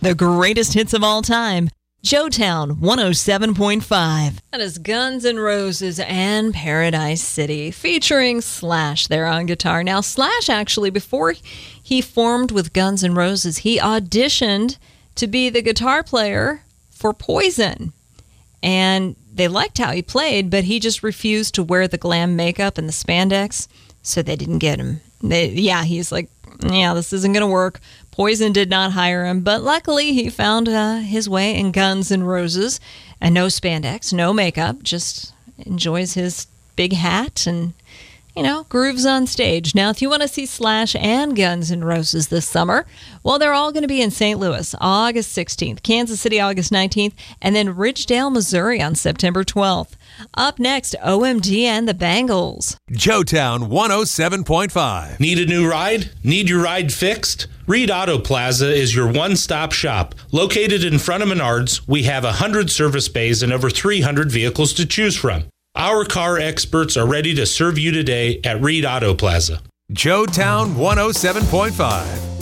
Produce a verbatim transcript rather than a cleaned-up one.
the greatest hits of all time. Joetown one oh seven point five. That is Guns N' Roses and Paradise City, featuring Slash there on guitar. Now, Slash, actually, before he formed with Guns N' Roses, he auditioned to be the guitar player for Poison. And they liked how he played, but he just refused to wear the glam makeup and the spandex, so they didn't get him. They, yeah, he's like, yeah, this isn't going to work. Poison did not hire him, but luckily he found uh, his way in Guns N' Roses. And no spandex, no makeup, just enjoys his big hat and, you know, grooves on stage. Now, if you want to see Slash and Guns N' Roses this summer, well, they're all going to be in Saint Louis, August sixteenth, Kansas City, August nineteenth, and then Ridgedale, Missouri on September twelfth. Up next, O M D and the Bangles. Joetown one oh seven point five. Need a new ride? Need your ride fixed? Reed Auto Plaza is your one-stop shop. Located in front of Menards, we have one hundred service bays and over three hundred vehicles to choose from. Our car experts are ready to serve you today at Reed Auto Plaza. Joetown one oh seven point five.